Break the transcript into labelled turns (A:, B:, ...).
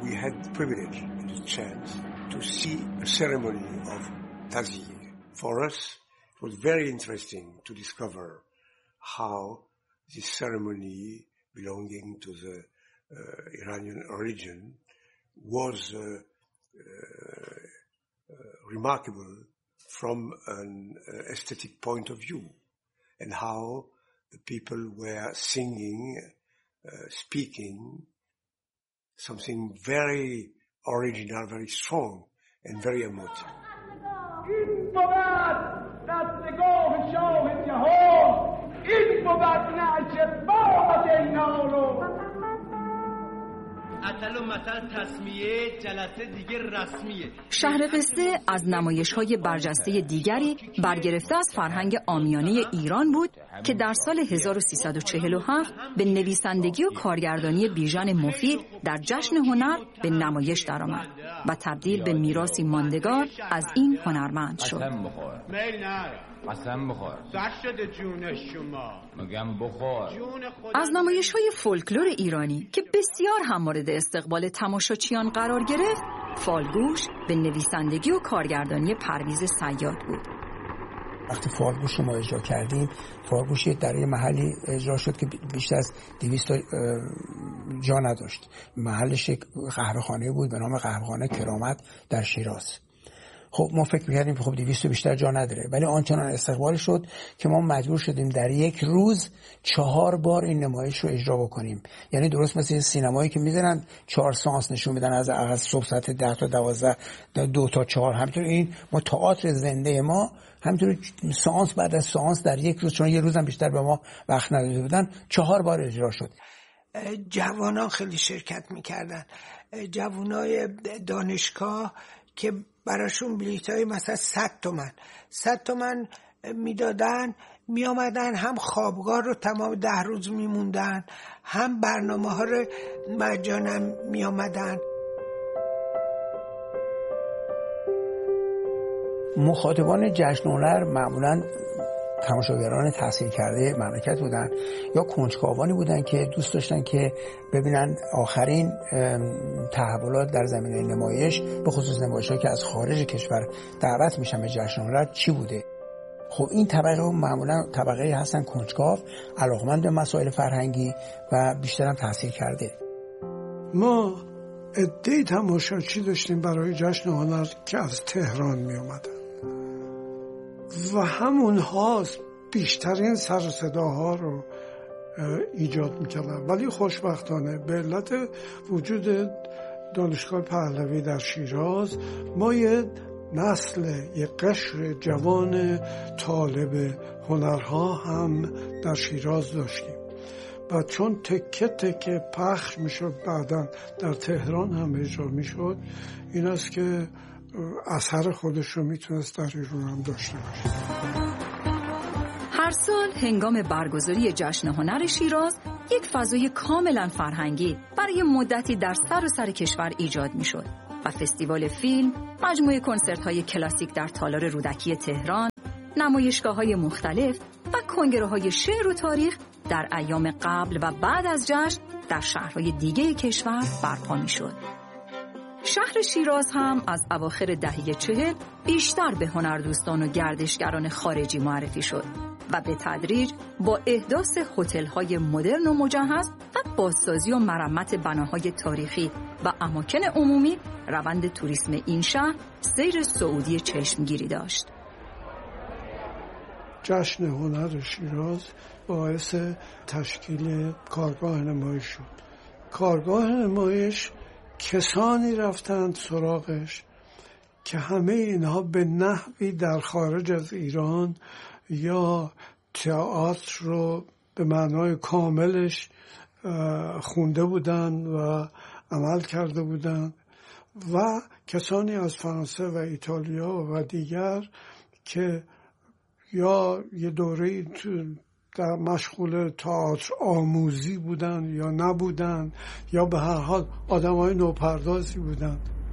A: we had the privilege and the chance to see a ceremony of Taziyeh. For us, it was very interesting to discover how this ceremony belonging to the Iranian origin was remarkable from an aesthetic point of view, and how the people were singing, speaking something very original, very strong, and very emotive.
B: شهر قصه از نمایش‌های برجسته دیگری برگرفته از فرهنگ عامیانه ایران بود که در سال 1347 به نویسندگی و کارگردانی بیژن مفید در جشن هنر به نمایش درآمد و تبدیل به میراثی ماندگار از این هنرمند شد.
C: قسم بخور.
D: شده جون شما.
C: مگم بخور.
B: از نمایش‌های فولکلور ایرانی که بسیار هم مورد استقبال تماشاچیان قرار گرفت، فالگوش به نویسندگی و کارگردانی پرویز صیاد بود.
E: وقتی فالگوش رو ما اجرا کردیم، فالگوش در یه محلی اجرا شد که بیشتر از 200 جا نداشت. محلش یک قهوه‌خانه بود به نام قهوه‌خانه کرامت در شیراز. خب ما فکر می‌کردیم خب 200 بیشتر جا نداره، ولی آنچنان استقبال شد که ما مجبور شدیم در یک روز 4 بار این نمایش رو اجرا بکنیم. یعنی درست مثل سینمایی که می‌ذارن 4 سانس نشون میدن از صبح ساعت 10 تا 12 2 تا 4، همینطور این ما تئاتر زنده ما همینطور سانس بعد از سانس در یک روز، چون یه روزم بیشتر به ما وقت نداده بودن، 4 بار اجرا شد.
F: جوانان خیلی شرکت می‌کردن، جوانای دانشگاه که براشون بلیطای مثلا 100 تومن میدادن، می آمدن هم خوابگاه رو تمام 10 روز میموندن، هم برنامه ها رو مجانا می آمدن.
E: مخاطبان جشن هنر معمولاً تماشاگران تحصیل کرده مملکت بودن یا کنجکاوانی بودن که دوست داشتن که ببینن آخرین تحولات در زمینه نمایش، به خصوص نمایش‌هایی که از خارج کشور دعوت میشن به جشن هنر، چی بوده. خب این طبقه معمولا طبقه هستن کنجکاو، علاقمند به مسائل فرهنگی و بیشتر هم تحصیل کرده.
G: ما عده‌ای تماشاچی داشتیم برای جشن هنر که از تهران می اومدن و همون هاست بیشترین سر و صداها رو ایجاد میکردن. ولی خوشبختانه به علت وجود دانشگاه پهلوی در شیراز ما یه نسل، یه قشر جوان طالب هنرها هم در شیراز داشتیم و چون تکه تکه پخش میشد بعداً در تهران هم اجرا میشد، این است که اثر خودش رو میتونست در ایران هم داشته باشه.
B: هر سال هنگام برگزاری جشن هنر شیراز یک فضای کاملا فرهنگی برای مدتی در سر کشور ایجاد میشد و فستیوال فیلم، مجموعه کنسرت‌های کلاسیک در تالار رودکی تهران، نمایشگاه‌های مختلف و کنگره‌های شعر و تاریخ در ایام قبل و بعد از جشن در شهرهای دیگه کشور برپا میشد. شهر شیراز هم از اواخر دهه 40 بیشتر به هنردوستان و گردشگران خارجی معرفی شد و به تدریج با احداث هتل‌های مدرن و مجهز و بازسازی و مرمت بناهای تاریخی و اماکن عمومی، روند توریسم این شهر سیر صعودی چشمگیری داشت.
G: جشن هنر شیراز باعث تشکیل کارگاه نمایش شد. کارگاه نمایش کسانی رفتند سراغش که همه اینها به نحوی در خارج از ایران یا تئاتر رو به معنای کاملش خونده بودند و عمل کرده بودند و کسانی از فرانسه و ایتالیا و دیگر که یا یه دوره در مشغول تئاتر آموزی بودن یا نبودن یا به هر حال آدمای نوپردازی بودن.